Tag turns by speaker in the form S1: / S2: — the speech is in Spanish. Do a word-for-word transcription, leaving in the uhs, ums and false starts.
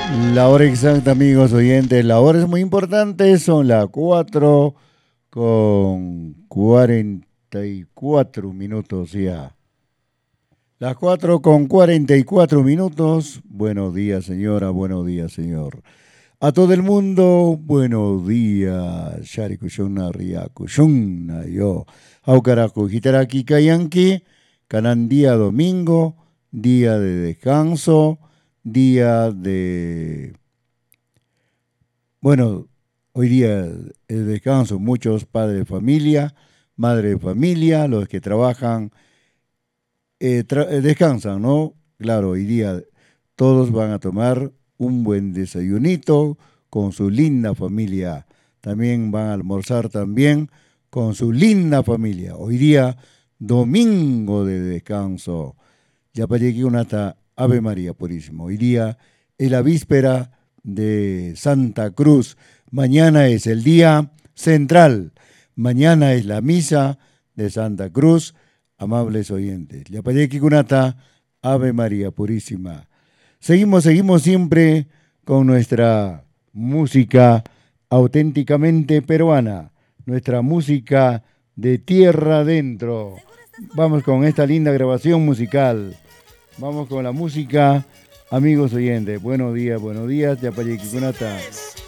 S1: La hora exacta, amigos oyentes, la hora es muy importante, son las cuatro con cuarenta y cuatro minutos ya. Las cuatro con cuarenta y cuatro minutos. Buenos días, señora, buenos días, señor. A todo el mundo, buenos días. Shari kushuna ria kushuna yo. Aukaraku hitaraki kayanki. Canan día domingo, día de descanso, día de... Bueno, hoy día es descanso. Muchos padres de familia, madres de familia, los que trabajan, eh, tra- eh, descansan, ¿no? Claro, hoy día todos van a tomar un buen desayunito con su linda familia. También van a almorzar también con su linda familia. Hoy día, domingo de descanso. Ya para llegar una hasta Ave María Purísimo. Hoy día es la víspera de Santa Cruz. Mañana es el día central. Mañana es la misa de Santa Cruz. Amables oyentes. Ya para llegar una hasta Ave María Purísima. Seguimos, seguimos siempre con nuestra música auténticamente peruana, nuestra música de tierra adentro. Vamos con esta linda grabación musical. Vamos con la música, amigos oyentes. Buenos días, buenos días, Yapayeki Kunata.